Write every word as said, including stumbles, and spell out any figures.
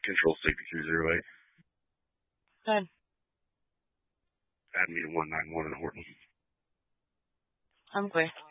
Control sixty-three oh eight. Good. Add me to one nine one in Horton. I'm clear.